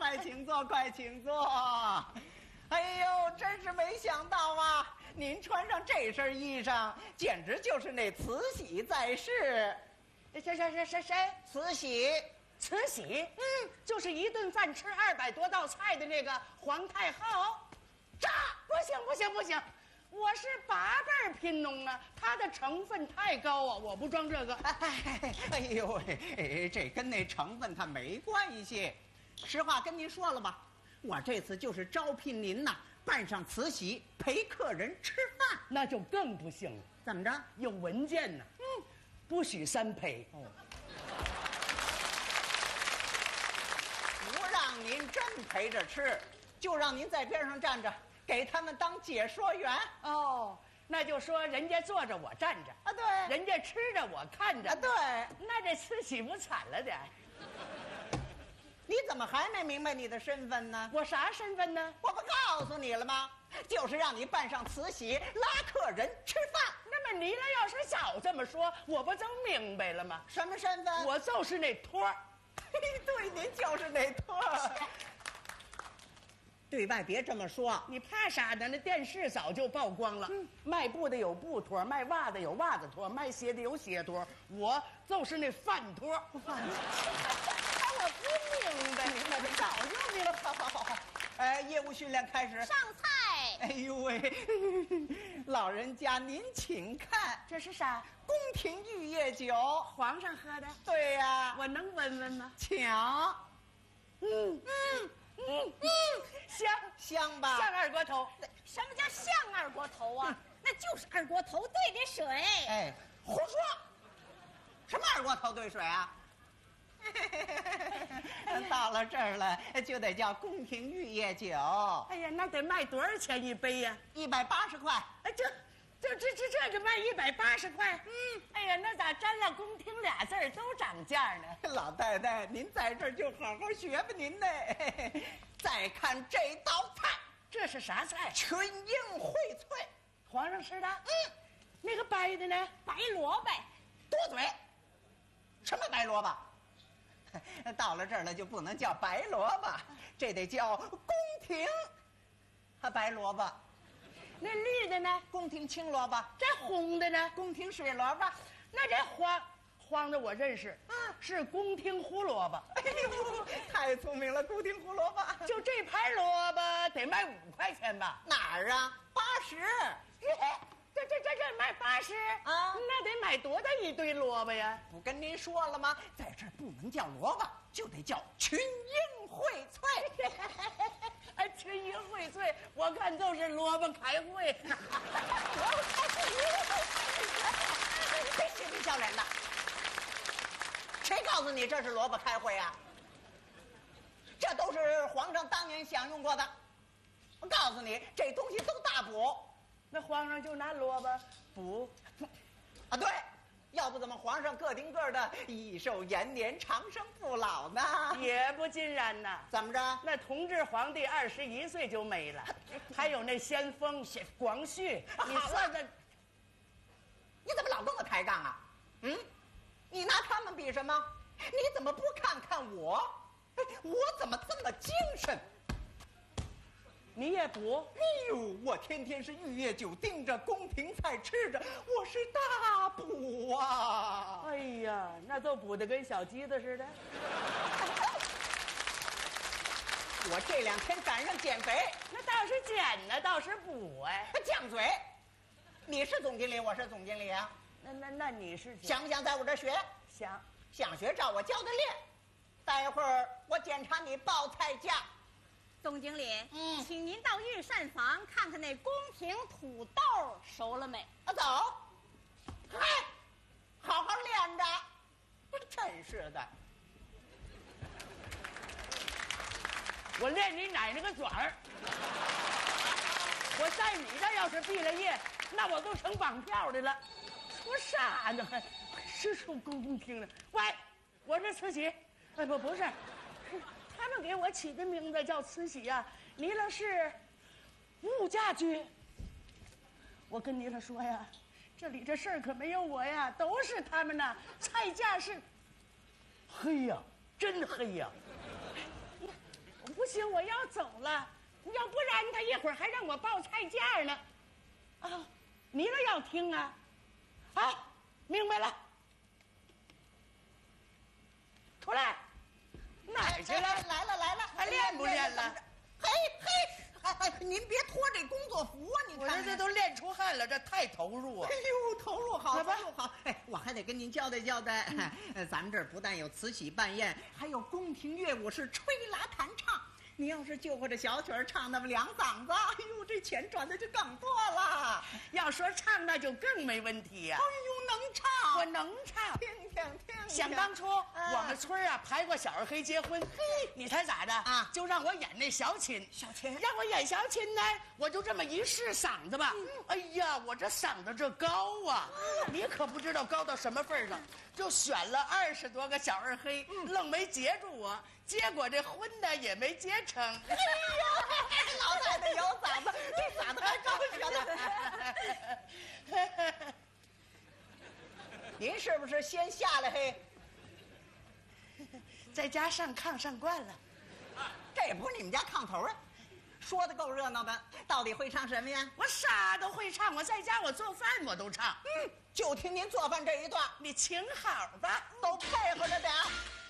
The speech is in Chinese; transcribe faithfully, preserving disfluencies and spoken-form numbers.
快请坐，快请坐。哎呦，真是没想到啊！您穿上这身衣裳，简直就是那慈禧在世。 谁谁谁谁谁？ 慈禧， 慈禧，嗯，就是一顿饭吃二百多道菜的那个皇太后。炸！不行不行不行，我是八辈贫农啊，它的成分太高啊，我不装这个。 哎，哎呦喂，这跟那成分它没关系。实话跟您说了吧，我这次就是招聘您呐，扮上慈禧陪客人吃饭， 那就更不行了。 怎么着？ 有文件呢，嗯，不许三陪。 哦，不让您真陪着吃，就让您在边上站着，给他们当解说员。 哦，那就说人家坐着我站着啊，对， 人家吃着我看着啊，对。 那这慈禧不惨了点？ 你怎么还没明白你的身份呢？ 我啥身份呢？ 我不告诉你了吗？就是让你扮上慈禧拉客人吃饭。 那么你了要是早这么说，我不就明白了吗？ 什么身份？ 我就是那托儿。 对，您就是那托儿。对外别这么说， 你怕啥呢？那电视早就曝光了。嗯，卖布的有布托，卖袜子有袜子托，卖鞋的有鞋托，我就是那饭托。饭托。我不明白，明白，早就明白。 好好好好，哎，业务训练开始。 上菜。 哎呦喂，老人家您请看， 这是啥？ 宫廷玉液酒， 皇上喝的。 对呀、啊， 我能闻闻吗？ 请。 嗯嗯嗯嗯，香香吧？ 像二锅头。 什么叫像二锅头啊？那就是二锅头兑的水。 哎，胡说！什么二锅头兑水啊？到了这儿了，就得叫宫廷玉液酒。 哎呀，那得卖多少钱一杯呀？ 一百八十块。 哎，这这这这这就卖一百八十块。嗯，哎呀，那咋沾了宫廷俩字儿都涨价呢？ 老太太，您在这儿就好好学吧，您呢。再看这道菜， 这是啥菜？ 群英荟萃。 皇上吃的？ 嗯， 那个白的呢？ 白萝卜。 多嘴。什么白萝卜？到了这儿了就不能叫白萝卜，这得叫宫廷啊白萝卜。 那绿的呢？ 宫廷青萝卜。 这红的呢？ 宫廷水萝卜。 那这黄黄的我认识，啊，是宫廷胡萝卜。 哎呦，太聪明了，宫廷胡萝卜。 就这盘萝卜得卖五块钱吧？ 哪儿啊？八十。 这这这这卖八十啊？ 那得买多大一堆萝卜呀？ 不跟您说了吗？在这儿不能叫萝卜，就得叫群英荟萃。 哎，群英荟萃，我看就是萝卜开会。 别嬉皮笑脸的，谁告诉你这是萝卜开会啊？这都是皇上当年享用过的。我告诉你，这东西都大补。 那皇上就拿萝卜补啊？对，要不怎么皇上个顶个的益寿延年、长生不老呢？ 也不尽然呐。 怎么着？ 那同治皇帝二十一岁就没了，还有那先锋广旭，你算算， 你怎么老跟我抬杠啊？嗯，你拿他们比什么？你怎么不看看我？我怎么这么精神？ 你也补？ 哎呦，我天天是玉液酒盯着，宫廷菜吃着，我是大补啊！ 哎呀，那都补得跟小鸡子似的。 我这两天赶上减肥， 那倒是减呢，倒是补哎。 犟嘴，你是总经理，我是总经理啊。 那那那你是想不想在我这学？ 想， 想学照我教的练。待会儿我检查你报菜价。 总经理， 嗯， 请您到御膳房看看那宫廷土豆熟了没？ 啊，走。嗨，好好练着。真是的， 我练你奶奶个爪儿！我在你这要是毕了业，那我都成绑票的了。说啥呢？还是说宫廷的？喂，我是慈禧，哎不不是。他们给我起的名字叫慈禧呀，你了是物价局。我跟你了说呀，这里这事儿可没有我呀，都是他们呐。菜价是黑呀，真黑呀！我不我要走了，要不然他一会儿还让我报菜价呢。啊，你了要听啊？啊，明白了。出来，哪儿去了？ 来了来了， 还练不练了？ 嘿嘿，哎哎，您别脱这工作服啊！你我看这这都练出汗了，这太投入啊！ 哎呦，投入好， 来吧投入好。哎，我还得跟您交代交代，呃，咱们这儿不但有慈禧办宴，还有宫廷乐舞是吹拉弹唱。你要是就会这小曲儿唱那么两嗓子，哎呦，这钱赚的就更多了。 要说唱，那就更没问题呀、 哎呦，能唱， 我能唱。 听听听听。 想当初， 啊我们村啊排过小二黑结婚，嘿，你猜咋的啊就让我演那小琴， 小琴让我演小琴呢，我就这么一试嗓子吧，哎呀，我这嗓子这高啊，你可不知道高到什么份儿上，就选了二十多个小二黑，愣没接住我，结果这婚呢也没结成。 哎呀，老太太有嗓子，这嗓子还高着呢。您是不是先下来嘿？ 在家上炕上惯了， 这也不是你们家炕头啊，说的够热闹的。到底会唱什么呀？ 我啥都会唱，我在家我做饭我都唱。 嗯，就听您做饭这一段， 你请好吧， 都配合着点儿。